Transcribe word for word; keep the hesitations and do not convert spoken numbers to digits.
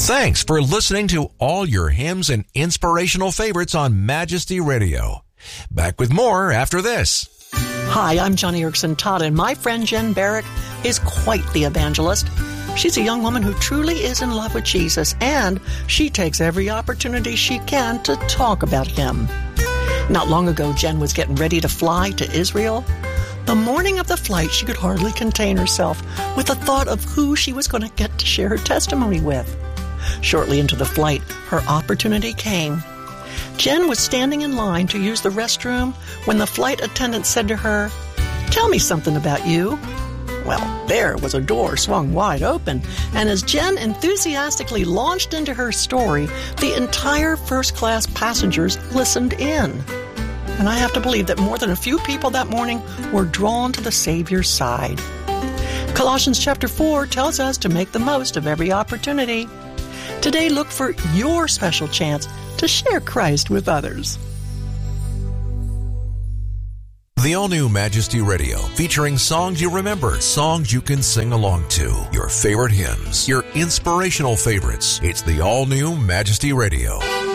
Thanks for listening to all your hymns and inspirational favorites on Majesty Radio. Back with more after this. Hi, I'm Johnny Erickson Todd, and my friend Jen Barrick is quite the evangelist. She's a young woman who truly is in love with Jesus, and she takes every opportunity she can to talk about him. Not long ago, Jen was getting ready to fly to Israel. The morning of the flight, she could hardly contain herself with the thought of who she was going to get to share her testimony with. Shortly into the flight, her opportunity came. Jen was standing in line to use the restroom when the flight attendant said to her, "Tell me something about you." Well, there was a door swung wide open, and as Jen enthusiastically launched into her story, the entire first-class passengers listened in. And I have to believe that more than a few people that morning were drawn to the Savior's side. Colossians chapter four tells us to make the most of every opportunity. Today, look for your special chance to share Christ with others. The all-new Majesty Radio, featuring songs you remember, songs you can sing along to, your favorite hymns, your inspirational favorites. It's the all-new Majesty Radio.